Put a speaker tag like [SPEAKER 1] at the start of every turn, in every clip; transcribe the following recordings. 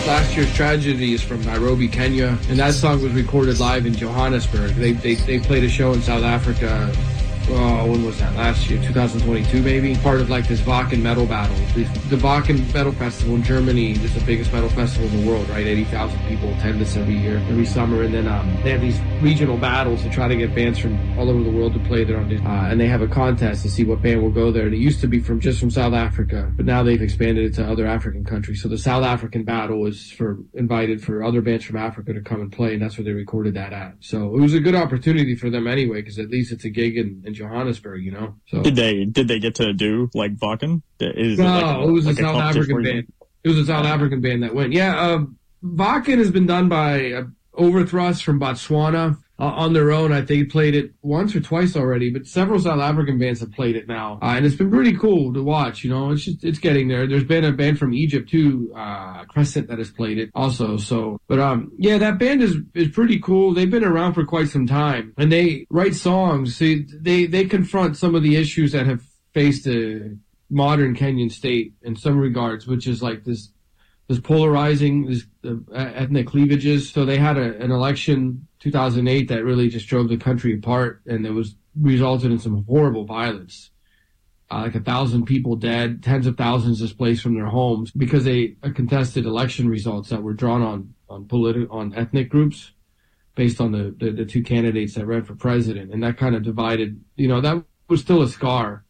[SPEAKER 1] Last Year's Tragedy is from Nairobi, Kenya, and that song was recorded live in Johannesburg. They played a show in South Africa. Oh, when was that? Last year, 2022 maybe? Part of like this Wacken metal battle. The Wacken Metal Festival in Germany is the biggest metal festival in the world, right? 80,000 people attend this every year, every summer. And then they have these regional battles to try to get bands from all over the world to play there. And they have a contest to see what band will go there. And it used to be just from South Africa, but now they've expanded it to other African countries. So the South African battle is invited for other bands from Africa to come and play, and that's where they recorded that at. So it was a good opportunity for them anyway, because at least it's a gig in Johannesburg, you know. So
[SPEAKER 2] did they get to do like Wacken?
[SPEAKER 1] It was a South African band. It was a South African band that went. Yeah, Wacken has been done by Overthrust from Botswana on their own. I think they played it once or twice already, but several South African bands have played it now, and it's been pretty cool to watch. You know, it's getting there. There's been a band from Egypt too, Crescent, that has played it also. So, but yeah, that band is pretty cool. They've been around for quite some time, and they write songs. See, they confront some of the issues that have faced the modern Kenyan state in some regards, which is like this polarizing, ethnic cleavages. So they had an election 2008 that really just drove the country apart, and it resulted in some horrible violence. Like 1,000 people dead, tens of thousands displaced from their homes because they contested election results that were drawn on ethnic groups based on the two candidates that ran for president, and that kind of divided. You know, that was still a scar,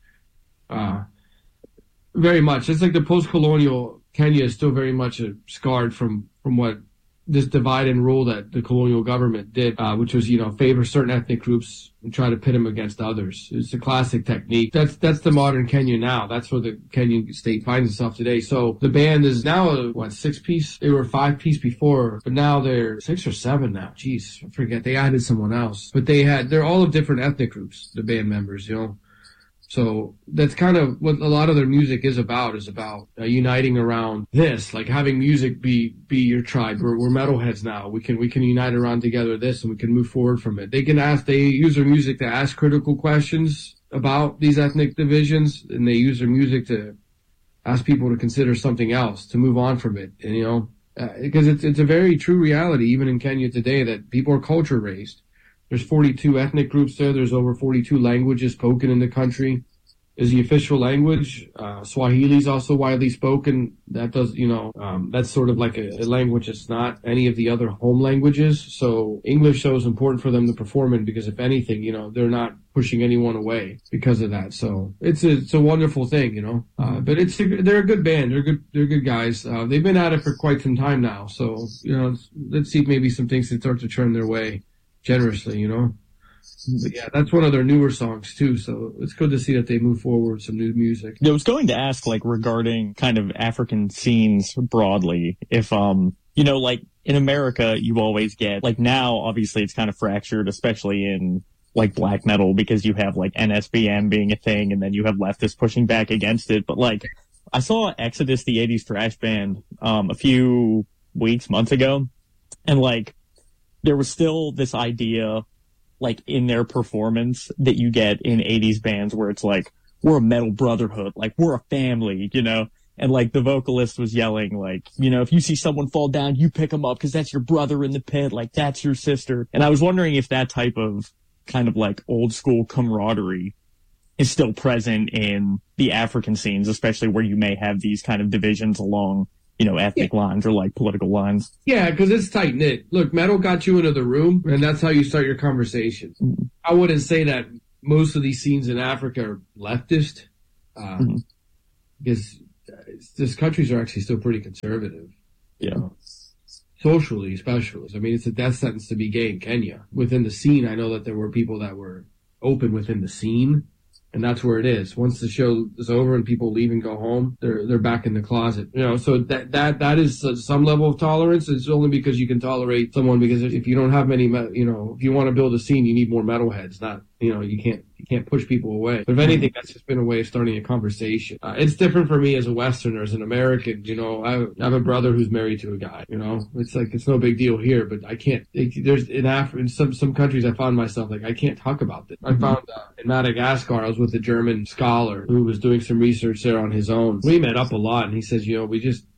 [SPEAKER 1] very much. It's like the post-colonial Kenya is still very much scarred from what this divide and rule that the colonial government did, which was, you know, favor certain ethnic groups and try to pit them against others. It's a classic technique. That's the modern Kenya now. That's where the Kenyan state finds itself today. So the band is now a 6-piece? They were a 5-piece before, but now they're 6 or 7 now. Jeez, I forget. They added someone else, but they're all of different ethnic groups, the band members, you know. So that's kind of what a lot of their music is about uniting around this, like having music be your tribe. We're metalheads now. We can unite around together this, and we can move forward from it. They use their music to ask critical questions about these ethnic divisions, and they use their music to ask people to consider something else, to move on from it. And, you know, because it's a very true reality, even in Kenya today, that people are culture raised. There's 42 ethnic groups there. There's over 42 languages spoken in the country. Is the official language. Swahili is also widely spoken. That does, you know, that's sort of like a language that's not any of the other home languages. So English so is important for them to perform in, because if anything, you know, they're not pushing anyone away because of that. So it's a wonderful thing, you know. But they're a good band. They're good guys. They've been at it for quite some time now. So, you know, let's see if maybe some things can start to turn their way generously, you know. But yeah, that's one of their newer songs too, so it's good to see that they move forward with some new music.
[SPEAKER 2] I was going to ask, like, regarding kind of African scenes broadly, if, you know, like, in America, you always get, like, now, obviously, it's kind of fractured, especially in, like, black metal, because you have, like, NSBM being a thing, and then you have leftists pushing back against it, but, like, I saw Exodus, the 80s thrash band, a few months ago, and, like, there was still this idea, like, in their performance that you get in 80s bands where it's like, we're a metal brotherhood, like, we're a family, you know? And, like, the vocalist was yelling, like, you know, if you see someone fall down, you pick them up because that's your brother in the pit, like, that's your sister. And I was wondering if that type of kind of, like, old school camaraderie is still present in the African scenes, especially where you may have these kind of divisions along, you know, ethnic lines or, like, political lines.
[SPEAKER 1] Yeah, because it's tight-knit. Look, metal got you into the room, and that's how you start your conversation. Mm-hmm. I wouldn't say that most of these scenes in Africa are leftist, because these countries are actually still pretty conservative.
[SPEAKER 2] Yeah.
[SPEAKER 1] You know? Socially, especially. I mean, it's a death sentence to be gay in Kenya. Within the scene, I know that there were people that were open within the scene, and that's where it is. Once the show is over and people leave and go home, they're back in the closet. You know, so that is some level of tolerance. It's only because you can tolerate someone, because if you don't have many, you know, if you want to build a scene, you need more metalheads. Not, you know, you can't push people away. But if anything, that's just been a way of starting a conversation. It's different for me as a Westerner, as an American. You know, I have a brother who's married to a guy. You know, it's like, it's no big deal here, but I can't. There's in some countries, I found myself like, I can't talk about this. I found in Madagascar, I was with a German scholar who was doing some research there on his own. We met up a lot, and he says, you know,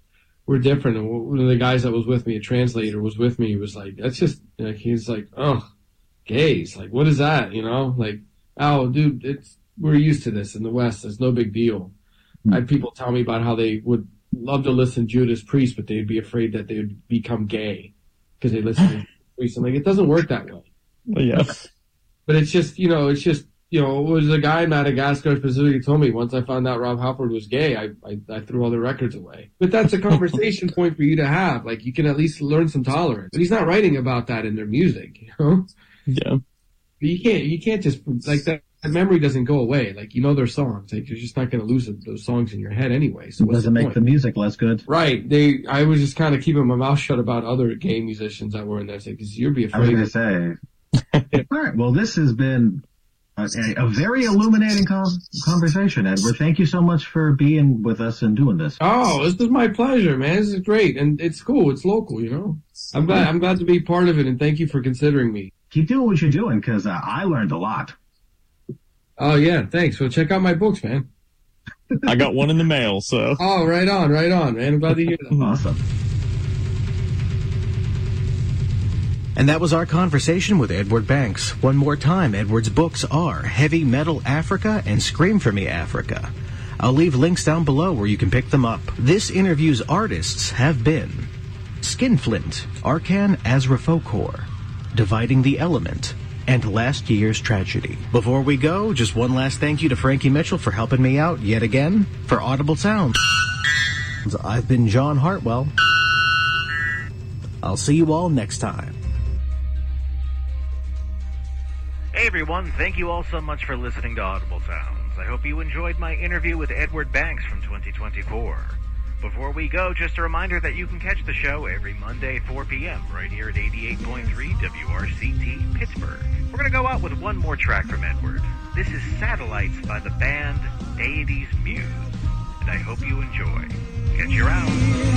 [SPEAKER 1] were different. And one of the guys that was with me, a translator was with me, he was like, that's just, like, he's like, oh, gays. Like, what is that? You know, like, oh, dude, we're used to this in the West. It's no big deal. I had people tell me about how they would love to listen to Judas Priest, but they'd be afraid that they would become gay because they listen to Priest. I'm like, it doesn't work that way.
[SPEAKER 2] Yeah.
[SPEAKER 1] But it's just, it was a guy in Madagascar specifically told me once I found out Rob Halford was gay, I threw all the records away. But that's a conversation point for you to have. Like, you can at least learn some tolerance. But he's not writing about that in their music, you know?
[SPEAKER 2] Yeah.
[SPEAKER 1] But you can't just, like, that memory doesn't go away. Like, their songs. Like, you're just not going to lose those songs in your head anyway. So
[SPEAKER 3] it doesn't make the music less good.
[SPEAKER 1] Right. I was just kind of keeping my mouth shut about other gay musicians that were in there. Because you'd be afraid.
[SPEAKER 3] I was going to say. All right. Well, this has been a very illuminating conversation, Edward. Thank you so much for being with us and doing this.
[SPEAKER 1] Oh, this is my pleasure, man. This is great. And it's cool. It's local, I'm glad to be part of it, and thank you for considering me.
[SPEAKER 3] Keep doing what you're doing, because I learned a lot.
[SPEAKER 1] Oh, yeah, thanks. Well, check out my books, man.
[SPEAKER 2] I got one in the mail, so.
[SPEAKER 1] Oh, right on, man. I'm glad to hear that.
[SPEAKER 3] Awesome.
[SPEAKER 4] And that was our conversation with Edward Banks. One more time, Edward's books are Heavy Metal Africa and Scream For Me Africa. I'll leave links down below where you can pick them up. This interview's artists have been Skinflint, Arkan Azrafokor, Dividing the Element, and Last Year's Tragedy. Before we go, just one last thank you to Frankie Mitchell for helping me out yet again. For Audible Sound, I've been John Hartwell. I'll see you all next time.
[SPEAKER 5] Hey everyone, thank you all so much for listening to Audible Sounds. I hope you enjoyed my interview with Edward Banks from 2024. Before we go, just a reminder that you can catch the show every Monday, 4 p.m. right here at 88.3 WRCT Pittsburgh. We're going to go out with one more track from Edward. This is Satellites by the band Deity's Muse, and I hope you enjoy. Catch you around.